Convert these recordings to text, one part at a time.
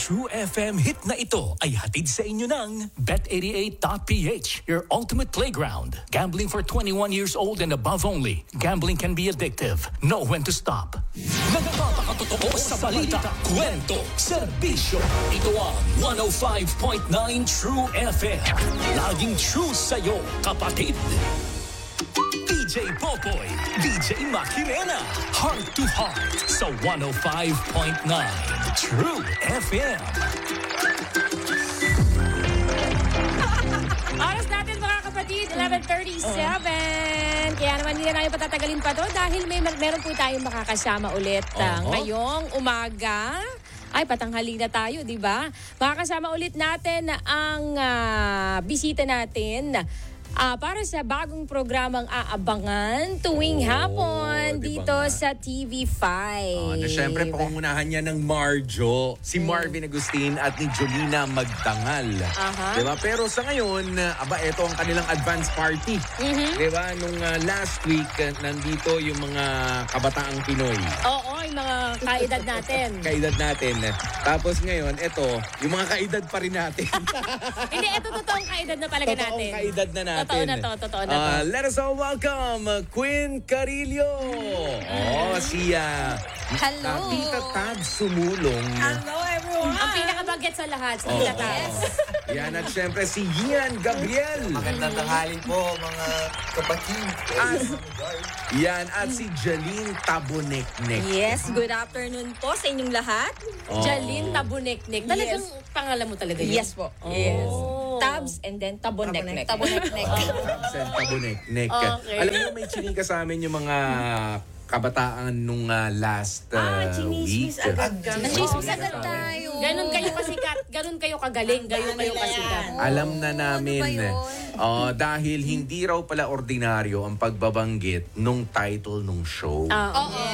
True FM hit na ito ay hatid sa inyo ng Bet88.ph, your ultimate playground. Gambling for 21 years old and above only. Gambling can be addictive. Know when to stop. Nagpapakatotoo sa balita, kwento, serbisyo. Ito ang 105.9 True FM. Laging true sa'yo, kapatid. DJ Popoy, DJ Makirena, Heart to Heart sa 105.9 True FM. Oras natin mga kapatid, 11:37. Kaya naman hindi na namin patatagalin pa to dahil meron po tayong makakasama ulit ngayong umaga. Ay, patanghali na tayo, di ba? Makakasama ulit natin ang bisita natin para sa bagong programang aabangan tuwing hapon dito sa TV5. Na syempre, pangungunahan niya ng Marjo, si Marvin Agustin at ni Jolina Magdangal. Diba? Pero sa ngayon, ito ang kanilang advance party. Diba? Nung last week, nandito yung mga kabataang Pinoy. Oo, yung mga kaedad natin. Kaedad natin. Tapos ngayon, yung mga kaedad pa rin natin. Hindi, ito totoong kaedad na talaga natin. Totoong kaedad na natin. Totoo na to. Let us all welcome Queen Carillo. Si Hello. Tita Tab Sumulong. Hello, everyone. Ang pinakabaget sa lahat, si Tita Tab. Yan, at syempre si Ian Gabriel. Magandang tanghali po, mga kapatid. Yan, at si Jaline Taboneknek. Yes, good afternoon po sa inyong lahat. Jaline Tabuneknek. Talagang pangalan mo talaga yun? Yes po. Yes. Tabs and then Taboneknek. Taboneknek. Tabs and Taboneknek. Okay. Alam mo, may chinika sa amin yung mga kabataan nung last week. Nachismis agad tayo. Ganon kayo kasikat, ganon kayo kagaling, ganon kayo kasikat. Alam na namin. Ano ba yun? Dahil hindi raw pala ordinaryo ang pagbabanggit nung title nung show. Oo.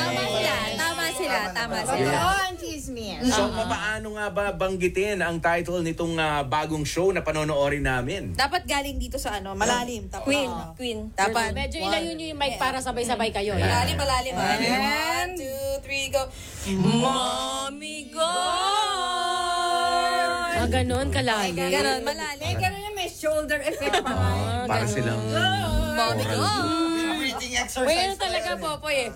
Tama sila. So, paano nga ba banggitin ang title nitong bagong show na panonoorin namin? Dapat galing dito sa malalim. Tapos, Queen. Dapat. Medyo ilayo nyo yung mic para sabay-sabay kayo. Malalim. 1, 2, 3, go. Mommy God! Ganon kalalim. Ganon, malalim. Ganon yung may shoulder effect pa nga. Para silang Mommy God! Breathing Uy, exercise. ano talaga, Popoy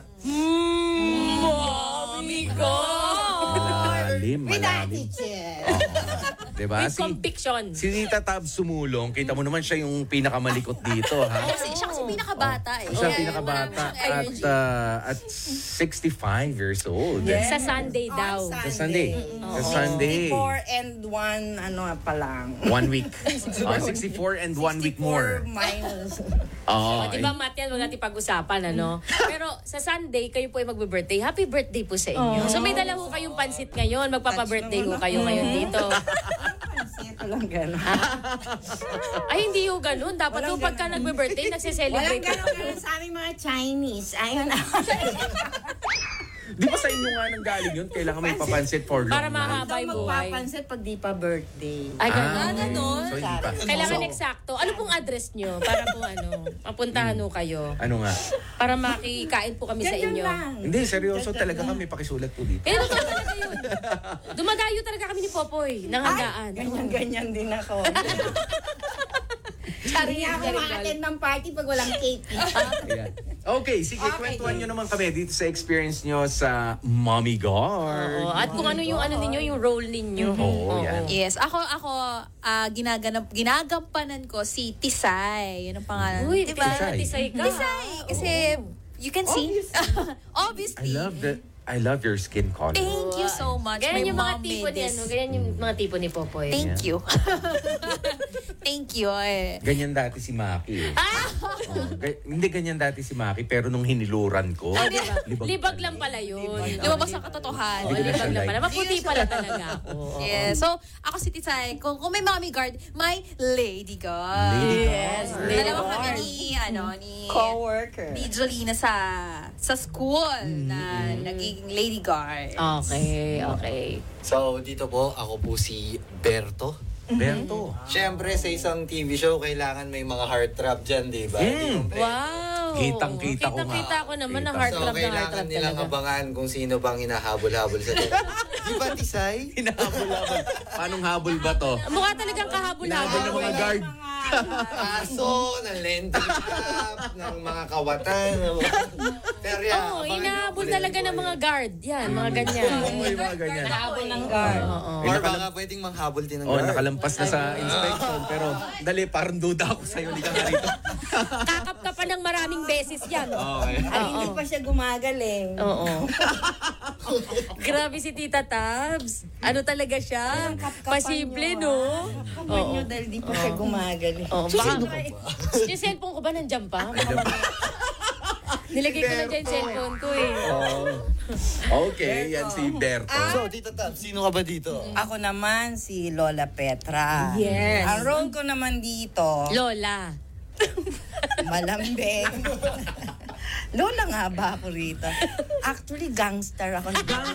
Mommy God! malalim. Diba? With conviction. Si Tita Tab Sumulong, kita mo naman siya yung pinakamalikot dito, ha? Siya kasi pinakabata eh. Siya pinakabata at 65 years old. Sa Sunday daw. Sa Sunday. Sa Sunday. 64 and 1 pa lang. 1 week. 64 and 1 week more. 64 minus. Diba, Matian, huwag natin pag-usapan, ano? Pero sa Sunday, kayo po ay magbe-birthday. Happy birthday po sa inyo. So may dala ho kayong pansit ngayon. Magpapa-birthday ho kayo ngayon dito. Ito lang gano'n. Ay, hindi ho ganun. Dapat ho pagka nagbe-birthday, Walang nagse-celebrate. gano'n sa aming mga Chinese. Ayun na. Di ba sa inyo nga nang galing yun? Kailangan may papansit for long Para night. mahaba yung buhay. Magpapansit pag di pa birthday. Ay, ganun. Ganon. So, hindi pa. Kailangan eksakto. Ano pong address nyo? Para po mapuntahan ho kayo. Ano nga? Para makikain po kami sa Ganyan inyo. lang. Hindi, seryoso talaga kami. Pakisulat po dito. Totoo talaga yun. Dumadayo talaga kami ni Popoy ng handaan. Ganyan din ako. Hindi ako ma-attend ng party pag walang cake. Ayan. Okay, sige, kwentuhan nyo naman kami dito sa experience nyo sa Mommy Guard. Oo. At kung ano yung ninyo, yung role ninyo. Oo, yan. Yes, ako ginagampanan ko si Tisay. Yun ang pangalan. Uy, diba? Tisay ka. Tisay. Kasi you can see. Obviously. I love your skin color. Thank you so much. Ganyan My yung mga mom tipo made ni this. ganyan yung mga tipo ni Popoy. Thank you. Thank you. Ganyan dati si Maki. Hindi ganyan dati si Maki, pero nung hiniluran ko, Libag lang pala yun. Lumabas ang katotohanan. Hindi ko na siya Libag lang like. pala. Maputi pala talaga ako. Yeah. So, ako si Tisay. Kung may mommy guard, may lady guard. Lady Yes. Dalawa kami ni Co-worker. ni Jolina sa school na naging lady guard. Okay. So, dito po, ako po si Berto. Berto. Siyempre, sa isang TV show, kailangan may mga heartthrob dyan, di ba? Wow. Kitang-kita ko nga. Kitang-kita ko naman ang Kita. heartthrob na Kailangan heartthrob nilang talaga. abangan kung sino bang hinahabol-habol sa Di ba, Tisay? Hinahabol-habol. Paanong habol ba to? Mukha talagang Habol kahabol-habol. ng mga guard. Aso, ng lending shop, ng mga kawatan. Pero yan, Oo, inahabol talaga ng mga guard. Yan, mga ganyan. Oo, yung mga ganyan. Habol ng guard. Or baka pwedeng manghabol din ng Oh, guard. nakalampas na sa inspection. Pero, dali, parang duda ako sa'yo. Hindi ka nga rito. Kakap ka pa ng maraming beses yan. Okay. At hindi pa siya gumagaling. Oo. Grabe si Tita Tabs. Ano talaga siya? Pasimple, no? Kamay nyo dahil di pa siya gumagaling. Oh, baka, yung cellphone ko ba nandyan pa? Nilagay ko na dyan yung cellphone ko eh. Okay, yan si Berto. So, Tita Tab, sino ka ba dito? Ako naman si Lola Petra. Yes. Ang role ko naman dito, Lola. malambing. Lola nga ba ako rito? Actually, gangster ako.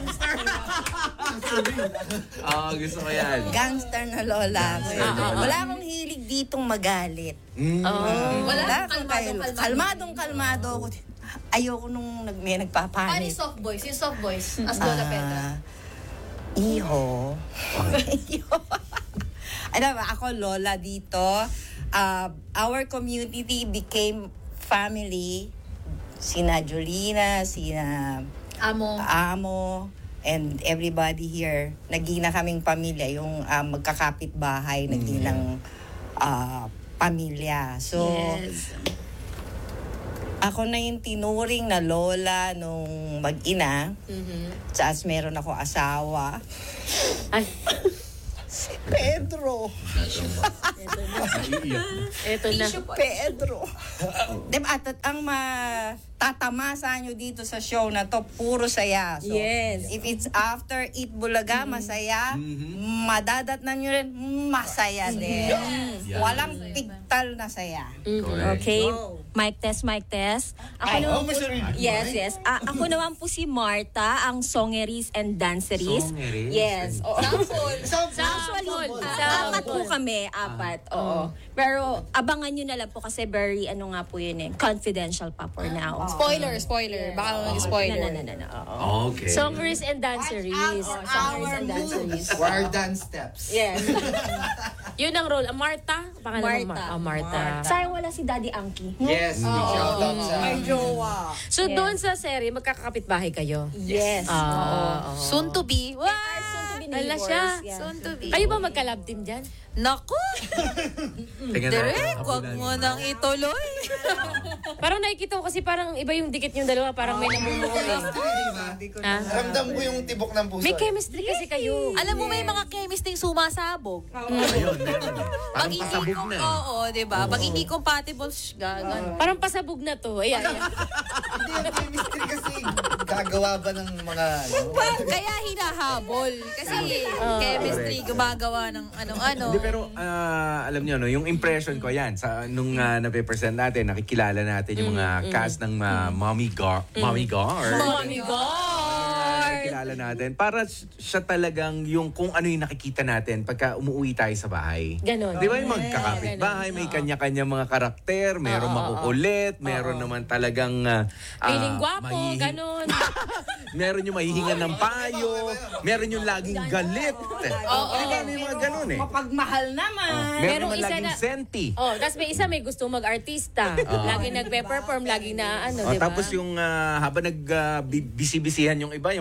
Gusto ko yan. Gangster na lola ako. Wala akong hilig ditong magalit. Wala Kalmadong-kalmado ako. Ayoko nung may Paano nagpapanik. yung soft voice? Yung soft voice. As Lola Petra. Iho. Alam mo, ako lola dito. Our community became family. Sina Jolina, sina Amo, and everybody here. Naging na kaming pamilya. Yung magkakapit bahay, naging ng pamilya. So, ako na yung tinuring na lola nung mag-ina. Tapos meron ako asawa. Ay, Si Pedro. eto na. Pedro. Diba, at ang matatamasa nyo dito sa show na to, puro saya. So, Yes. if it's after Eat Bulaga, masaya. Madadatnan nyo rin, masaya din. Walang pigtal na saya. Okay. Mic test, mic test. Ako naman po, yes. Ako naman po si Marta, ang songeries and danceries. Songeries Yes. Oo. Actually, apat po kami, oo. Pero abangan nyo na lang po kasi very, po yun confidential pa for now. Spoiler. Baka mag-spoiler. No. Oo. Okay. Songers and danceries. Songers and danceries. War dance steps. Yes. Yun ang role. Marta? Pangalan mo, Marta. Marta. Sayang wala si Daddy Anki. Yes, shout out sa... May jowa. So doon sa serye, magkakapit bahay kayo? Yes. Soon to be. Wow! Ala siya. Soon to be. Kayo ba magka-love team dyan? Naku! Tingnan Direk, wag mo nang ituloy. Parang nakikita ko kasi parang iba yung dikit yung dalawa. Parang may namumuo eh. Ha? Ramdam ko yung tibok ng puso. May chemistry kasi kayo. Alam mo, may mga chemistry sumasabog. Ayun, meron. Parang pasabog na. Oo, diba? Pag hindi compatible, gagan. Parang pasabog na to. Ayan. Hindi yung chemistry kasi gagawa ba ng mga... Kaya hinahabol. Kasi chemistry, gumagawa ng ano-ano. Hindi, pero alam niyo, no, yung impression ko yan, nung nape-present natin, nakikilala natin yung mga cast ng Mommy Guard. Mommy God! Nakikilala natin. Para siya talagang yung kung ano yung nakikita natin pagka umuwi tayo sa bahay. Ganon. Di ba yung magkakapit bahay, may kanya-kanya mga karakter, meron makukulit, meron naman talagang... Feeling gwapo, ganon. Meron yung mahihingan ng payo, meron yung laging galit. May mga ganon eh. Mapagmahal naman. Meron Merong naman isa laging na- senti. Tapos may isa may gusto mag-artista. Laging nagpe-perform, laging na di ba? Tapos yung habang nagbisi-bisihan yung iba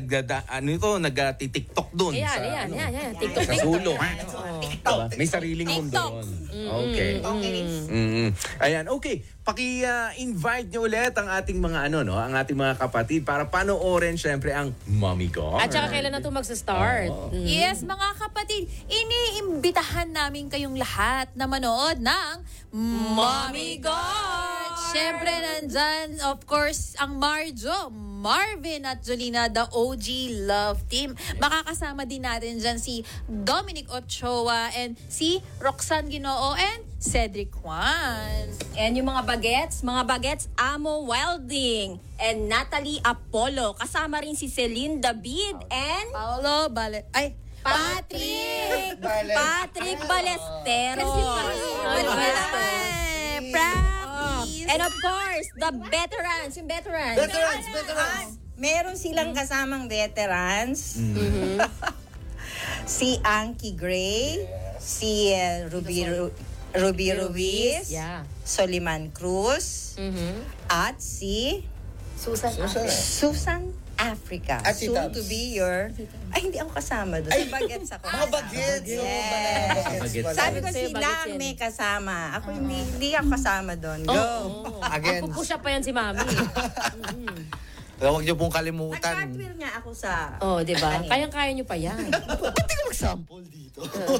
nagti-TikTok doon Ayan. TikTok. sa sulok. Diba? May sariling mundo doon. Okay. Ayan, okay. Paki-invite niyo ulit ang ating mga ang ating mga kapatid para panoorin syempre ang Mommy Guard. At saka kailan na ito magsa-start? Yes, mga kapatid, iniimbitahan namin kayong lahat na manood ng Mommy God! Siyempre, nandyan, of course, ang Marjo, Marvin at Jolina, the OG Love Team. Makakasama din natin dyan si Dominic Ochoa and si Roxanne Ginoo and Cedric Juan. And yung mga bagets, Amo Wilding and Natalie Apollo. Kasama rin si Celine David and Paolo Patrick Balestero. Practice. And of course, the veterans. Yung veterans. Meron silang kasamang veterans. Si Ankie Gray, si Ruby Ruiz, Yeah. Soliman Cruz, at si Susan Africa. At si Soon Tabs. to be your... Ay, hindi ako kasama doon. Sa bagets ako. Mga bagets. Bagets. Sabi ko Bagets, sila bagets ang yan. may kasama. Ako hindi ako kasama doon. Go! Again. Pupush up pa yan si Mami. Huwag niyo pong kalimutan. Nag-cartwheel nga ako sa... Oh, di ba? Kayang-kaya nyo pa yan. Ba't di ka mag-sample dito?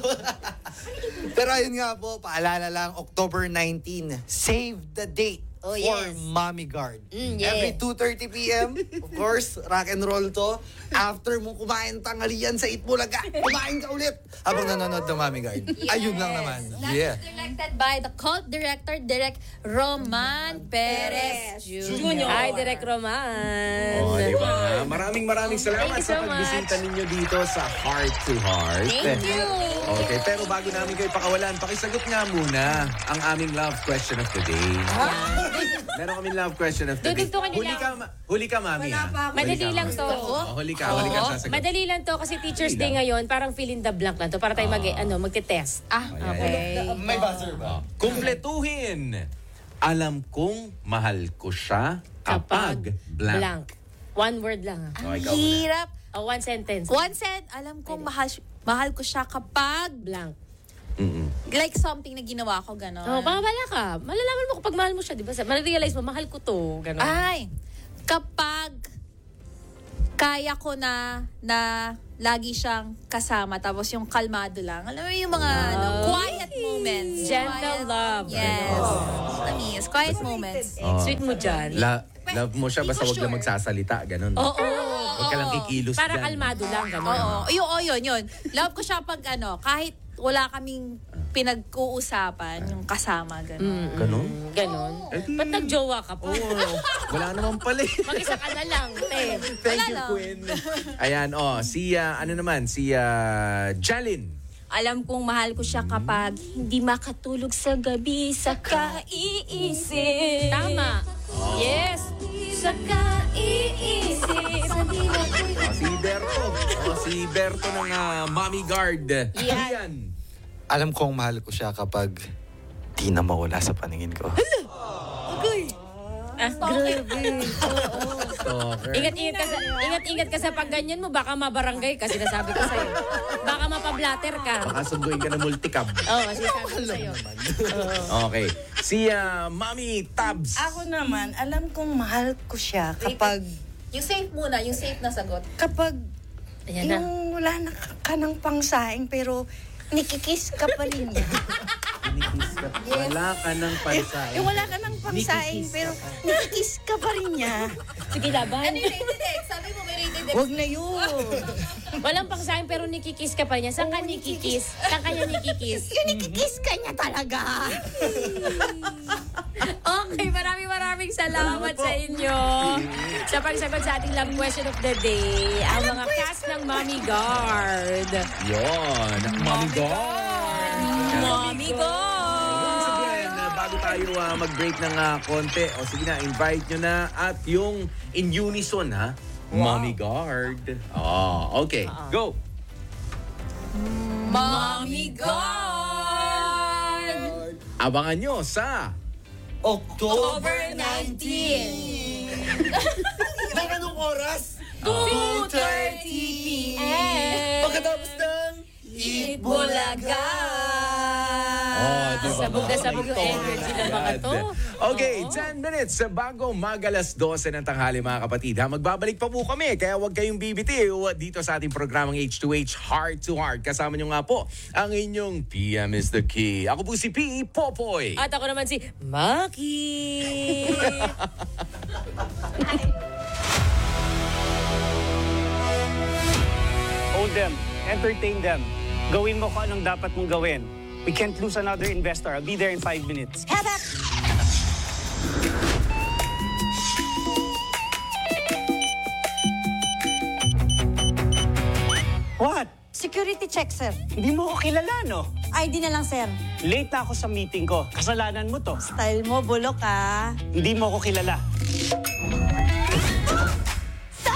Pero ayun nga po, paalala lang, October 19, save the date Oh, for yes. Mommy Guard. yeah. Every 2:30 p.m., of course, rock and roll to. After mo kumain tanghalian sa Itbulaga, kumain ka ulit habang nanonood ng Mommy Guard. Ayun lang naman. Yeah. Directed by the cult director, Direk Roman Perez Jr. Hi, Direk Roman. Oh, di ba? Maraming salamat Thank you sa so pagbisita ninyo dito sa Heart to Heart. Thank you. Okay, pero bago namin kayo pakawalan, pakisagot nga muna ang aming love question of the day. Meron kaming love question of the day. Dudugtungan niyo Huli ka, Mami. Wala ha? pa ako. Madali lang to. Huli ka sasagot. Madali lang to kasi Teacher's Day ngayon, parang fill in the blank lang to para tayo magte-test. Okay. May buzzer ba? Kumpletuhin. Alam kong mahal ko siya kapag blank. One word lang. Oh, ikaw muna. Hirap. One sentence. Alam kong mahal ko siya kapag Blank. like something na ginawa ko, gano'n. Oh, wala ka. Malalaman mo kapag mahal mo siya, di ba? Mal-realize mo, mahal ko to. Ganon. Ay, kapag kaya ko na lagi siyang kasama, tapos yung kalmado lang. Alam mo yung mga quiet moments. Gentle Quiet- love. Yes. Anis, quiet moments. Sweet mo dyan. Love mo siya, basta wag lang magsasalita. Ganun. Oo. Huwag ka lang kikilos Para dyan. kalmado lang, ganon. Oo. Yun. Love ko siya pag kahit wala kaming pinag-uusapan, yung kasama, gano'n. Ganun? Ganon. Ba't nagjowa ka pa? Wala naman pala eh. Mag-isa ka na lang, te. Thank you, Queen. Ayan, si Jalin. Alam kong mahal ko siya kapag hindi makatulog sa gabi sa kaiisip. Tama. Yes. Sa kaiisip. Si Berto ng Mommy Guard. Yan. Alam kong mahal ko siya kapag di na mawala sa paningin ko. Ingat-ingat ka sa pagganyan mo. Baka mabarangay ka, sinasabi ko sa'yo. Baka mapablatter ka. Baka sunduin ka ng multicab. Oo, sinasabi ko sa'yo. Okay. Si Mommy Tabs. Ako naman, alam kong mahal ko siya kapag... Yung safe muna, yung safe na sagot. Kapag Ayan na. yung wala na ka ng pangsaing pero nikikiss ka pa rin niya. Wala ka ng pansain. Yung wala ka ng pangsaing pero nikikiss ka pa rin niya. Sige, laban. Ano yung rated X? Sabi mo may rated X. Huwag na yun. Walang pangsahin pero nikikiss ka pa niya. Saan ka nikikiss? Saan ka niya nikikiss? Yung nikikiss ka niya talaga. Okay, maraming salamat sa inyo sa pagsagot sa ating love question of the day. Ang mga cast ng Mommy Guard. Yun. Mommy Guard. Mommy Once Guard! again, bago tayo mag-break ng konti, sige na, invite nyo na at yung in unison, ha? Mommy Guard. Okay. Go! Mommy Guard! Abangan nyo sa October 19! Nang anong oras? 2:30 p.m. Pagkatapos ng Itbulaga! diba? Sabog na sabog yung energy ng mga to. Okay, 10 minutes bago mag-alas 12 ng tanghali, mga kapatid. Magbabalik pa po kami, kaya huwag kayong bibitiw dito sa ating programang H2H Heart to Heart. Kasama nyo nga po ang inyong PM is the Key. Ako po si P. Popoy. At ako naman si Maki. Hold them, entertain them. Gawin mo kung anong dapat mong gawin. We can't lose another investor. I'll be there in 5 minutes. What? Security check, sir. Hindi mo ako kilala, no? ID na lang, sir. Late na ako sa meeting ko. Kasalanan mo to. Style mo, bulok, ah. Hindi mo ako kilala. Sa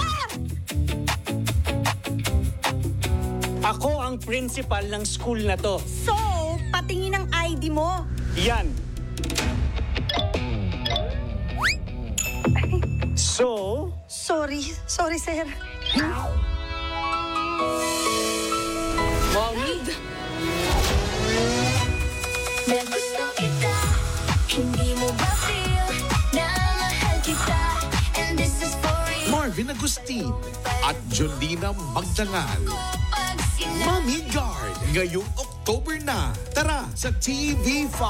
Ako ang principal ng school na to. So, patingin ang ID mo. Yan. So, Sorry, sir. Mommy? Nagusto kita, hindi mo ba feel na mahal kita? And this is for you. Marvin Agustin at Jolina Magdangal. Mommy Guard, ngayong October na. Tara sa TV5.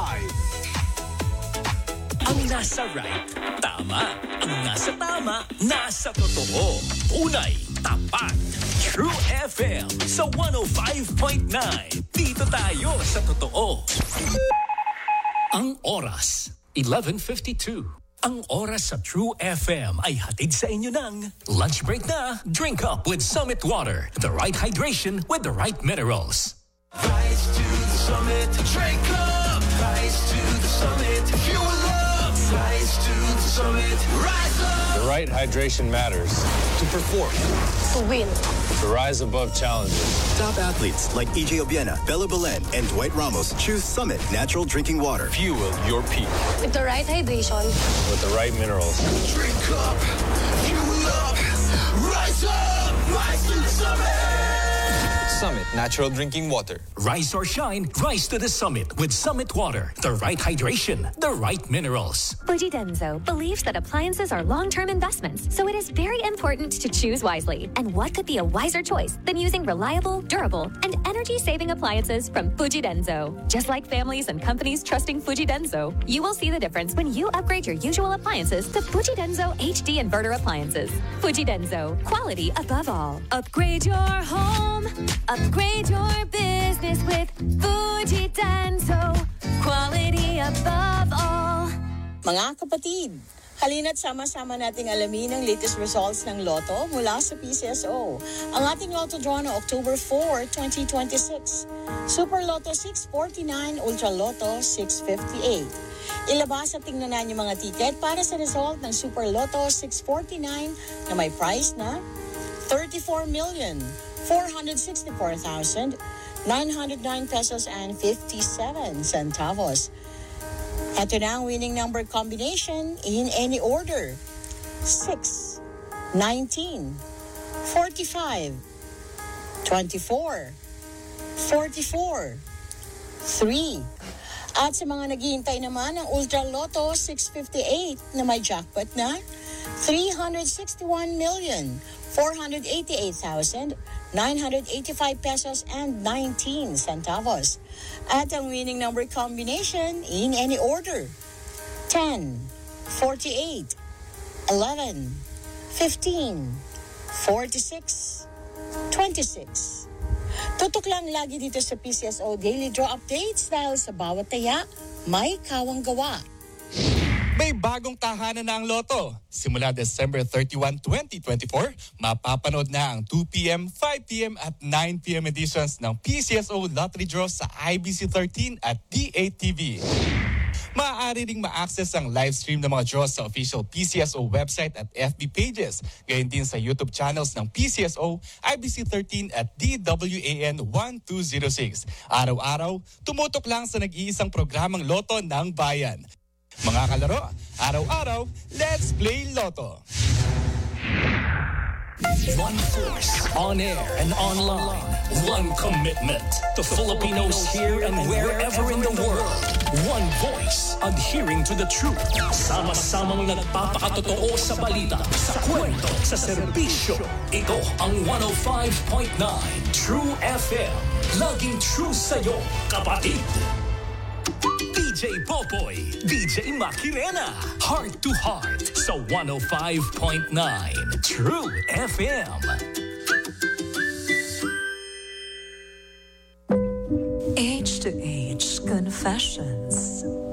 Ang nasa right, tama. Ang nasa tama, nasa totoo. Unay, tapat. True FM sa 105.9. Dito tayo sa totoo. Ang oras, 11:52. Ang oras sa True FM ay hatid sa inyo ng lunch break na. Drink up with Summit Water. The right hydration with the right minerals. Rise to the summit, drink up. Rise to the summit, fuel up. Rise to the summit, rise up. The right hydration matters. To perform. To win. To rise above challenges. Top athletes like EJ Obiena, Bella Belen, and Dwight Ramos choose Summit Natural Drinking Water. Fuel your peak. With the right hydration. With the right minerals. Drink up, fuel up, rise up, rise to the summit. Summit Natural Drinking Water. Rise or shine, rise to the summit with Summit Water. The right hydration, the right minerals. Fujidenzo believes that appliances are long-term investments, so it is very important to choose wisely. And what could be a wiser choice than using reliable, durable, and energy-saving appliances from Fujidenzo? Just like families and companies trusting Fujidenzo, you will see the difference when you upgrade your usual appliances to Fujidenzo HD Inverter appliances. Fujidenzo, quality above all. Upgrade your home. Upgrade your business with Fujidenzo. Quality above all. Mga kapatid, halina't sama-sama nating alamin ang latest results ng Lotto mula sa PCSO. Ang ating Lotto draw na October 4, 2026. Super Lotto 649, Ultra Lotto 658. Ilabas at tingnan na yung mga ticket para sa result ng Super Lotto 649 na may price na 34,464,909 pesos and 57 centavos. Ito na ang winning number combination in any order. 6, 19, 45, 24, 44, 3. At sa mga naghihintay naman ng Ultra Lotto 658 na may jackpot na 361,488,985 pesos and 19 centavos. At ang winning number combination in any order, 10, 48, 11, 15, 46, 26. Tutok lang lagi dito sa PCSO Daily Draw Updates dahil sa bawat taya, may kawang gawa. May bagong tahanan na ang Lotto. Simula December 31, 2024, mapapanood na ang 2 p.m., 5 p.m. at 9 p.m. editions ng PCSO Lottery Draw sa IBC 13 at DATV. Maaari ring ma-access ang live stream ng mga draws sa official PCSO website at FB pages. Gayon din sa YouTube channels ng PCSO, IBC 13 at DWAN 1206. Araw-araw, tumutok lang sa nag-iisang programang Lotto ng Bayan. Mga kalaro, araw-araw, let's play Lotto! One force, on air and online. One commitment to Filipinos here and wherever in the world. One voice, adhering to the truth. Sama-samang nagpapakatotoo sa balita, sa kwento, sa serbisyo. Ito ang 105.9 True FM. Laging true sa'yo, kapatid. DJ Popoy, DJ Macarena, Heart to Heart sa 105.9 True FM. Age to Age Confessions.